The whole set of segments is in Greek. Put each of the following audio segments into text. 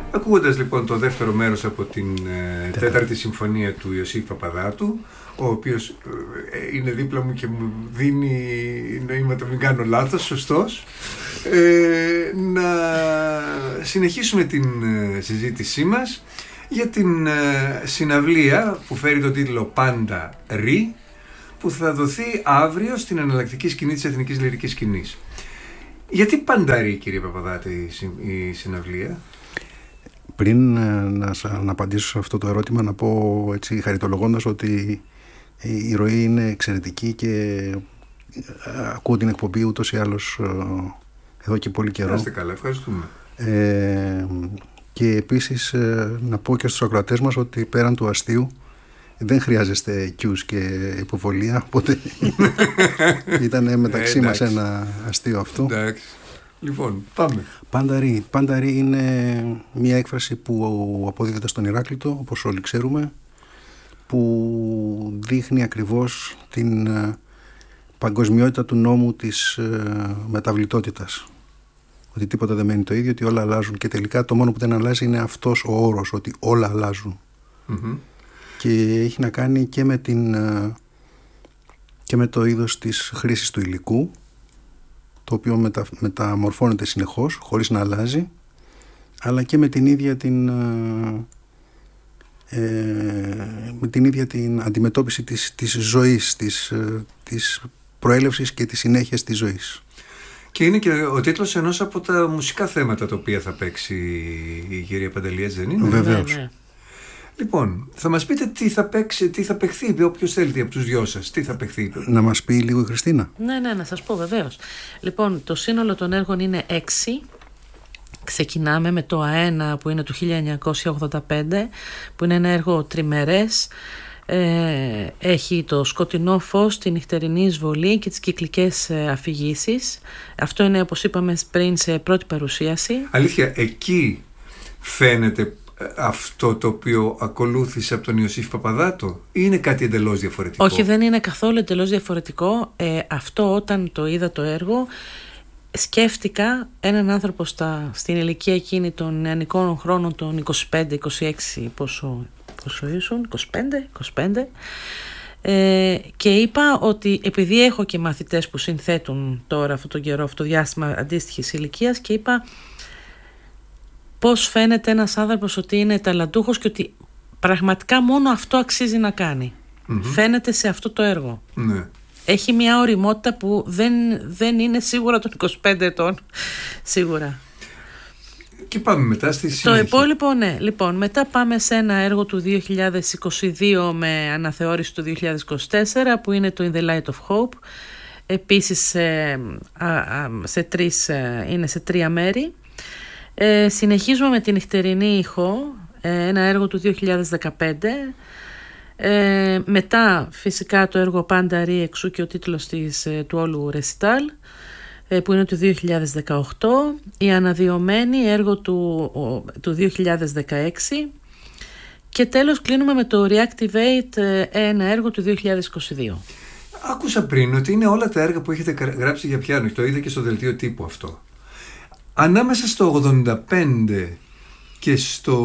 Ακούγοντας λοιπόν το δεύτερο μέρος από την τέταρτη συμφωνία του Ιωσήφ Παπαδάτου, ο οποίος είναι δίπλα μου και μου δίνει νοήματα, μην κάνω λάθος, σωστός, να συνεχίσουμε την συζήτησή μας για την συναυλία που φέρει τον τίτλο «Πάντα Ρι», που θα δοθεί αύριο στην εναλλακτική σκηνή της Εθνικής Λυρικής Σκηνής. Γιατί «Πάντα Ρι», κύριε Παπαδάτη, η συναυλία? Πριν να απαντήσω σε αυτό το ερώτημα, να πω έτσι χαριτολογώντας ότι η ροή είναι εξαιρετική και ακούω την εκπομπή ούτως ή άλλως εδώ και πολύ καιρό. Είστε καλά, ευχαριστούμε. Και επίσης να πω και στους ακροατές μας ότι πέραν του αστείου δεν χρειάζεστε cues και υποβολία, οπότε ήταν μεταξύ μας ένα αστείο αυτό. Εντάξει. Λοιπόν, πάμε. Πάντα Ρι είναι μια έκφραση που αποδίδεται στον Ηράκλειτο, όπως όλοι ξέρουμε, που δείχνει ακριβώς την παγκοσμιότητα του νόμου της μεταβλητότητας. Ότι τίποτα δεν μένει το ίδιο, ότι όλα αλλάζουν, και τελικά το μόνο που δεν αλλάζει είναι αυτός ο όρος, ότι όλα αλλάζουν. Mm-hmm. Και έχει να κάνει και με το είδος της χρήσης του υλικού, το οποίο μεταμορφώνεται συνεχώς χωρίς να αλλάζει, αλλά και με την ίδια την αντιμετώπιση της ζωής, της προέλευσης και της συνέχειας της ζωής. Και είναι και ο τίτλος ενός από τα μουσικά θέματα τα οποία θα παίξει η κυρία Παντελή, δεν είναι? Βεβαίως. Ναι. Λοιπόν, θα μας πείτε τι θα παιχθεί, όποιος θέλει από τους δυο σας, τι θα παιχθεί. Να μας πει λίγο η Χριστίνα. Ναι, να σας πω βεβαίως. Λοιπόν, το σύνολο των έργων είναι 6. Ξεκινάμε με το ΑΕΝΑ που είναι του 1985, που είναι ένα έργο τριμερές. Έχει το σκοτεινό φως, τη νυχτερινή εισβολή και τις κυκλικές αφηγήσεις. Αυτό είναι, όπως είπαμε πριν, σε πρώτη παρουσίαση. Αλήθεια, εκεί φαίνεται αυτό το οποίο ακολούθησε από τον Ιωσήφ Παπαδάτο, ή είναι κάτι εντελώς διαφορετικό? Όχι, δεν είναι καθόλου εντελώς διαφορετικό. Αυτό, όταν το είδα το έργο, σκέφτηκα έναν άνθρωπο στην ηλικία εκείνη των νεανικών χρόνων, των 25-26, πόσο ήσουν, 25, και είπα ότι επειδή έχω και μαθητές που συνθέτουν τώρα αυτόν τον καιρό, αυτό το διάστημα αντίστοιχης ηλικίας, και είπα πώς φαίνεται ένας άνθρωπος ότι είναι ταλαντούχος και ότι πραγματικά μόνο αυτό αξίζει να κάνει. Mm-hmm. Φαίνεται σε αυτό το έργο. Ναι. Έχει μια ωριμότητα που δεν είναι σίγουρα των 25 ετών. Σίγουρα. Και πάμε μετά στη συνέχεια. Το υπόλοιπο, ναι. Λοιπόν, μετά πάμε σε ένα έργο του 2022 με αναθεώρηση του 2024, που είναι το In the Light of Hope. Επίσης είναι σε 3 μέρη. Συνεχίζουμε με την νυχτερινή ήχο, ένα έργο του 2015. Μετά φυσικά το έργο «Πάντα Ρι», εξού και ο τίτλος του όλου ρεσιτάλ, που είναι του 2018. Η αναδειωμένη, έργο του 2016. Και τέλος κλείνουμε με το Reactivate, ένα έργο του 2022. Άκουσα πριν ότι είναι όλα τα έργα που έχετε γράψει για πιάνο. Το είδα και στο δελτίο τύπου αυτό. Ανάμεσα στο 85 και στο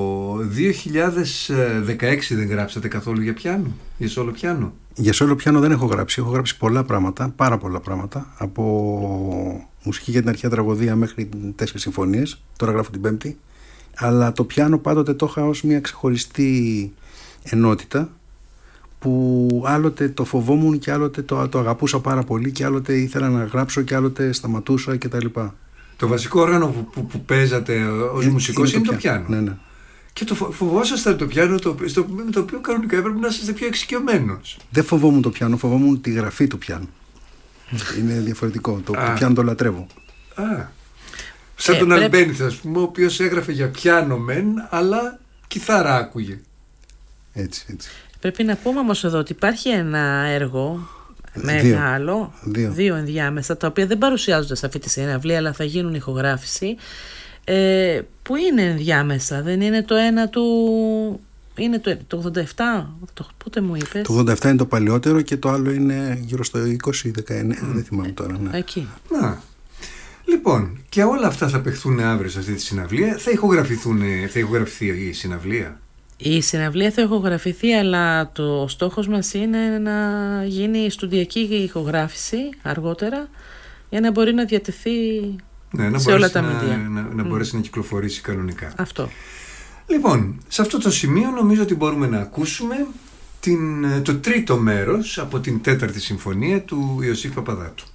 2016 δεν γράψατε καθόλου για πιάνο, για σόλο πιάνο? Για σόλο πιάνο δεν έχω γράψει. Έχω γράψει πολλά πράγματα, πάρα πολλά πράγματα. Από μουσική για την αρχαία τραγωδία μέχρι 4 συμφωνίες. Τώρα γράφω την 5η. Αλλά το πιάνο πάντοτε το είχα ως μια ξεχωριστή ενότητα, που άλλοτε το φοβόμουν και άλλοτε το αγαπούσα πάρα πολύ, και άλλοτε ήθελα να γράψω και άλλοτε σταματούσα κτλ. Το βασικό όργανο που παίζατε ως μουσικός είναι το πιάνο. Ναι. Και το φοβόσασταν το πιάνο, με το οποίο κανονικά έπρεπε να είστε πιο εξοικειωμένος. Δεν φοβόμουν το πιάνο, φοβόμουν τη γραφή του πιάνου. Είναι διαφορετικό. Το πιάνο το λατρεύω. Σαν τον Αλμπένιθ, ας πούμε, ο οποίος έγραφε για πιάνο μεν, αλλά κιθάρα άκουγε. Έτσι. Πρέπει να πούμε όμως εδώ ότι υπάρχει ένα έργο μεγάλο, δύο ενδιάμεσα, τα οποία δεν παρουσιάζονται σε αυτή τη συναυλία, αλλά θα γίνουν ηχογράφηση, που είναι ενδιάμεσα. Δεν είναι το ένα του... Είναι το 87, πότε μου είπες? Το 87 είναι το παλιότερο και το άλλο είναι γύρω στο 20-19, δεν θυμάμαι τώρα. Ναι. Εκεί. Λοιπόν, και όλα αυτά θα παιχθούν αύριο σε αυτή τη συναυλία. Θα ηχογραφηθεί η συναυλία. Η συναυλία θα ηχογραφηθεί, αλλά το στόχος μας είναι να γίνει στουδιακή ηχογράφηση αργότερα, για να μπορεί να διατεθεί σε όλα τα μηδία. Να μπορέσει να κυκλοφορήσει κανονικά. Αυτό. Λοιπόν, σε αυτό το σημείο νομίζω ότι μπορούμε να ακούσουμε το τρίτο μέρος από την τέταρτη συμφωνία του Ιωσήφ Παπαδάτου.